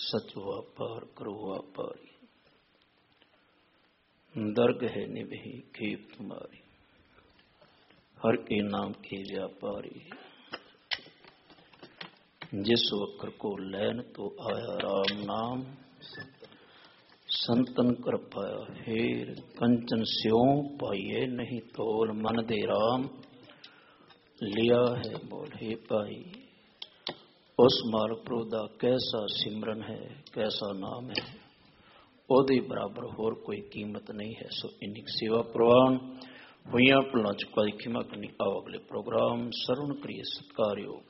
सच वापार करो वापारी, दर्ग है निभही खेप तुम्हारी, हर के नाम के व्यापारी। जिस वक्र को लैन तो आया राम नाम, संतन कर पाया फेर कंचन स्यों पाइए नहीं तोल मन दे राम, लिया है मोल हे पाई। उस मार्ग प्रोदा कैसा सिमरन है, कैसा नाम है, ओदे बराबर होर कोई कीमत नहीं है। सो इन्हीं सेवा प्रवान हुई भुला चुका की खिमा करनी। आओ अगले प्रोग्राम सरवण करिए। सत्कारयोग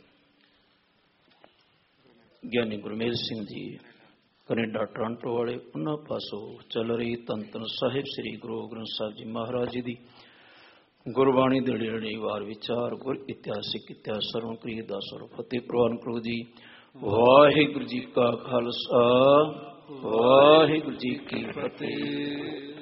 ज्ञानी गुरमेल सिंह जी कनेडा टोरंटो वाले, उन्होंने पासों चल रही धन धन साहिब श्री गुरु ग्रंथ साहिब जी महाराज जी की गुरबाणी दड़ी वार विचार गुर इतिहासिक इतिहास सरवण करिए। दास और फतेह प्रवान करो जी। वाहिगुरु जी का खालसा, वाहिगुरु जी की फतेह।